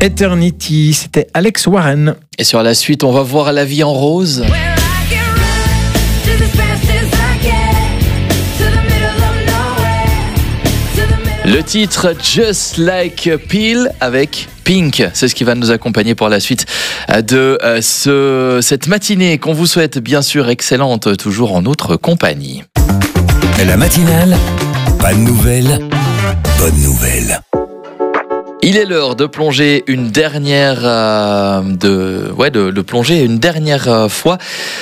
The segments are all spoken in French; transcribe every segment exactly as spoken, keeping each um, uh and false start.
Eternity, c'était Alex Warren. Et sur la suite, on va voir la vie en rose. Le titre Just Like a Pill avec Pink, c'est ce qui va nous accompagner pour la suite de ce, cette matinée qu'on vous souhaite bien sûr excellente, toujours en notre compagnie. La matinale, pas de nouvelles, bonne nouvelle. Il est l'heure de plonger une dernière, euh, de, ouais, de, de plonger une dernière euh, fois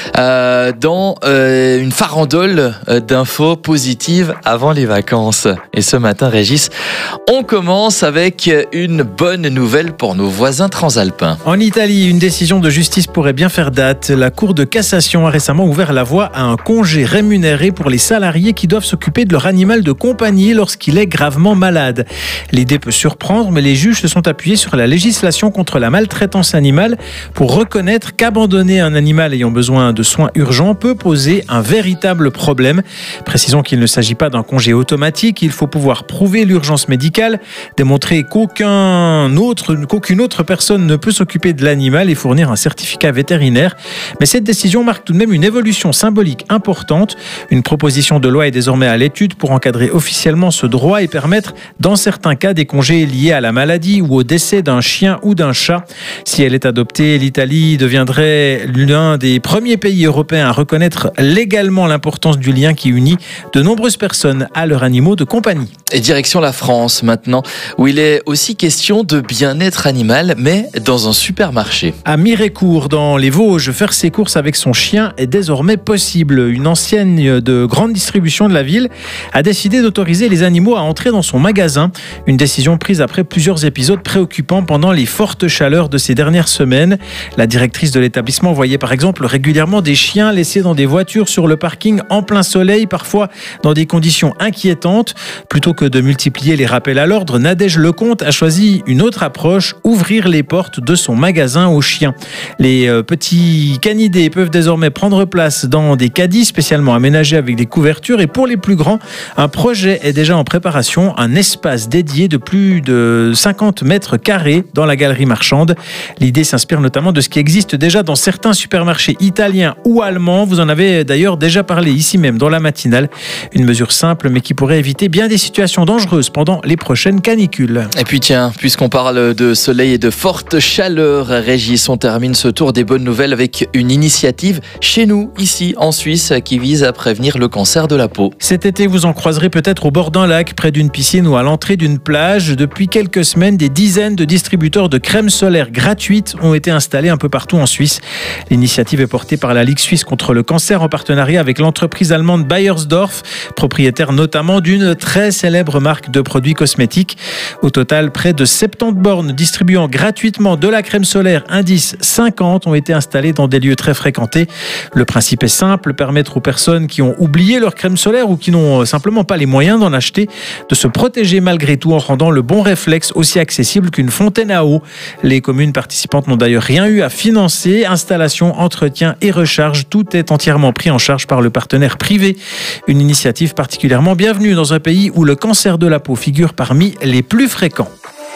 euh, dans euh, une farandole d'infos positives avant les vacances. Et ce matin, Régis, on commence avec une bonne nouvelle pour nos voisins transalpins. En Italie, une décision de justice pourrait bien faire date. La Cour de cassation a récemment ouvert la voie à un congé rémunéré pour les salariés qui doivent s'occuper de leur animal de compagnie lorsqu'il est gravement malade. L'idée peut surprendre, mais les Les juges se sont appuyés sur la législation contre la maltraitance animale pour reconnaître qu'abandonner un animal ayant besoin de soins urgents peut poser un véritable problème. Précisons qu'il ne s'agit pas d'un congé automatique, il faut pouvoir prouver l'urgence médicale, démontrer qu'aucun autre, qu'aucune autre personne ne peut s'occuper de l'animal et fournir un certificat vétérinaire. Mais cette décision marque tout de même une évolution symbolique importante. Une proposition de loi est désormais à l'étude pour encadrer officiellement ce droit et permettre, dans certains cas, des congés liés à la maladie ou au décès d'un chien ou d'un chat. Si elle est adoptée, l'Italie deviendrait l'un des premiers pays européens à reconnaître légalement l'importance du lien qui unit de nombreuses personnes à leurs animaux de compagnie. Et direction la France maintenant, où il est aussi question de bien-être animal, mais dans un supermarché. À Mirecourt, dans les Vosges, faire ses courses avec son chien est désormais possible. Une enseigne de grande distribution de la ville a décidé d'autoriser les animaux à entrer dans son magasin. Une décision prise après plusieurs épisodes préoccupants pendant les fortes chaleurs de ces dernières semaines. La directrice de l'établissement voyait par exemple régulièrement des chiens laissés dans des voitures sur le parking en plein soleil, parfois dans des conditions inquiétantes. Plutôt que de multiplier les rappels à l'ordre, Nadège Lecomte a choisi une autre approche, ouvrir les portes de son magasin aux chiens. Les euh, petits canidés peuvent désormais prendre place dans des caddies spécialement aménagés avec des couvertures, et pour les plus grands, un projet est déjà en préparation, un espace dédié de plus de cinquante mètres carrés dans la galerie marchande. L'idée s'inspire notamment de ce qui existe déjà dans certains supermarchés italiens ou allemands. Vous en avez d'ailleurs déjà parlé ici même dans la matinale. Une mesure simple mais qui pourrait éviter bien des situations dangereuses pendant les prochaines canicules. Et puis tiens, puisqu'on parle de soleil et de forte chaleur, Régis, on termine ce tour des bonnes nouvelles avec une initiative chez nous, ici en Suisse, qui vise à prévenir le cancer de la peau. Cet été, vous en croiserez peut-être au bord d'un lac, près d'une piscine ou à l'entrée d'une plage. Depuis quelques semaines, des dizaines de distributeurs de crème solaire gratuites ont été installés un peu partout en Suisse. L'initiative est portée par la Ligue suisse contre le cancer en partenariat avec l'entreprise allemande Bayersdorf, propriétaire notamment d'une très célèbre marque de produits cosmétiques. Au total, près de soixante-dix bornes distribuant gratuitement de la crème solaire indice cinquante ont été installées dans des lieux très fréquentés. Le principe est simple, permettre aux personnes qui ont oublié leur crème solaire ou qui n'ont simplement pas les moyens d'en acheter de se protéger malgré tout en rendant le bon réflexe aussi accessible qu'une fontaine à eau. Les communes participantes n'ont d'ailleurs rien eu à financer. Installation, entretien et recharge, tout est entièrement pris en charge par le partenaire privé. Une initiative particulièrement bienvenue dans un pays où le cancer de la peau figure parmi les plus fréquents.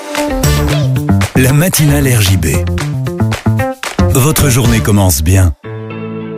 La matinale R J B. Votre journée commence bien.